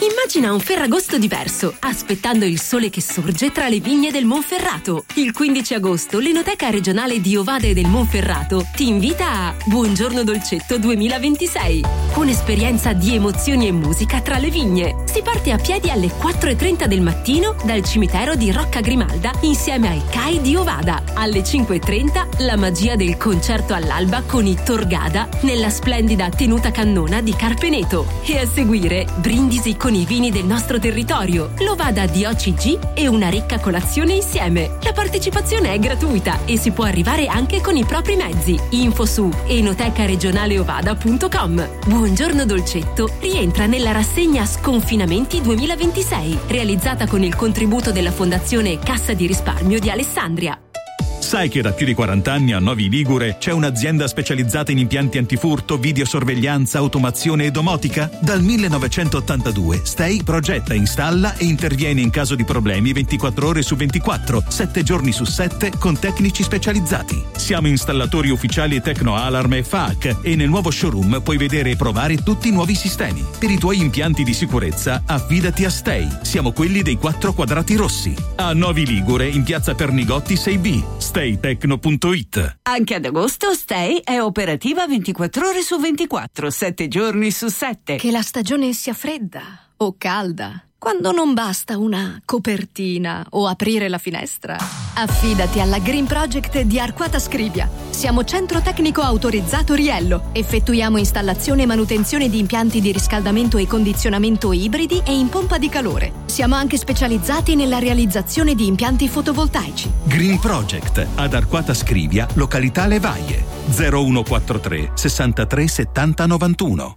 Immagina un Ferragosto diverso, aspettando il sole che sorge tra le vigne del Monferrato. Il 15 agosto l'Enoteca regionale di Ovada e del Monferrato ti invita a Buongiorno Dolcetto 2026. Un'esperienza di emozioni e musica tra le vigne. Si parte a piedi alle 4:30 del mattino dal cimitero di Rocca Grimalda insieme ai CAI di Ovada. Alle 5:30 la magia del concerto all'alba con i Torgada nella splendida tenuta cannona di Carpeneto. E a seguire brindisi con i vini del nostro territorio, l'Ovada di OCG e una ricca colazione insieme. La partecipazione è gratuita e si può arrivare anche con i propri mezzi. Info su enotecaregionaleovada.com. Buongiorno Dolcetto rientra nella rassegna Sconfinamenti 2026, realizzata con il contributo della Fondazione Cassa di Risparmio di Alessandria. Sai che da più di 40 anni a Novi Ligure c'è un'azienda specializzata in impianti antifurto, videosorveglianza, automazione e domotica? Dal 1982 Stay progetta, installa e interviene in caso di problemi 24 ore su 24, 7 giorni su 7 con tecnici specializzati. Siamo installatori ufficiali Tecno Alarm e FAAC e nel nuovo showroom puoi vedere e provare tutti i nuovi sistemi. Per i tuoi impianti di sicurezza affidati a Stay. Siamo quelli dei 4 quadrati rossi. A Novi Ligure in piazza Pernigotti 6B. StayTecno.it. Anche ad agosto Stay è operativa 24 ore su 24, 7 giorni su 7. Che la stagione sia fredda o calda, quando non basta una copertina o aprire la finestra. Affidati alla Green Project di Arquata Scrivia. Siamo centro tecnico autorizzato Riello. Effettuiamo installazione e manutenzione di impianti di riscaldamento e condizionamento ibridi e in pompa di calore. Siamo anche specializzati nella realizzazione di impianti fotovoltaici. Green Project ad Arquata Scrivia, località Levaie. 0143 63 70 91.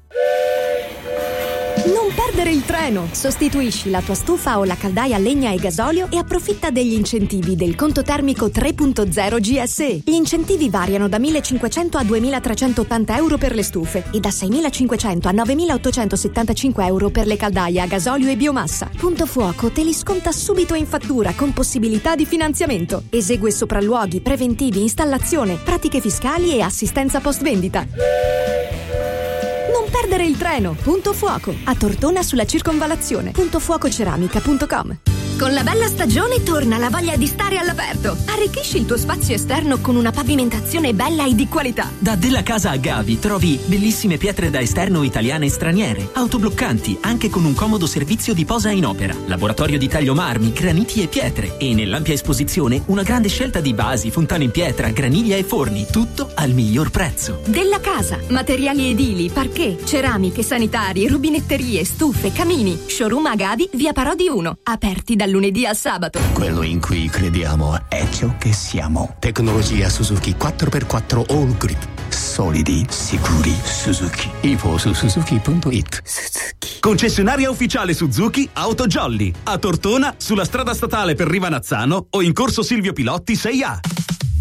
Non perdere il treno! Sostituisci la tua stufa o la caldaia a legna e gasolio e approfitta degli incentivi del conto termico 3.0 GSE. Gli incentivi variano da 1.500 a 2.380 euro per le stufe e da 6.500 a 9.875 euro per le caldaie a gasolio e biomassa. Punto Fuoco te li sconta subito in fattura con possibilità di finanziamento. Esegue sopralluoghi, preventivi, installazione, pratiche fiscali e assistenza post vendita. Non perdere il treno. Punto Fuoco. A Tortona sulla circonvallazione. Puntofuococeramica.com. Con la bella stagione torna la voglia di stare all'aperto. Arricchisci il tuo spazio esterno con una pavimentazione bella e di qualità. Da Della Casa a Gavi trovi bellissime pietre da esterno italiane e straniere, autobloccanti anche con un comodo servizio di posa in opera, laboratorio di taglio marmi, graniti e pietre e nell'ampia esposizione una grande scelta di vasi, fontane in pietra, graniglia e forni, tutto al miglior prezzo. Della Casa, materiali edili, parquet, ceramiche, sanitari, rubinetterie, stufe, camini. Showroom a Gavi, via Parodi 1, aperti dal lunedì al sabato. Quello in cui crediamo è ciò che siamo. Tecnologia Suzuki 4x4 All Grip. Solidi, sicuri, Suzuki. Info su Suzuki.it. Suzuki. Concessionaria ufficiale Suzuki Auto Jolly. A Tortona, sulla strada statale per Rivanazzano o in corso Silvio Pilotti 6A.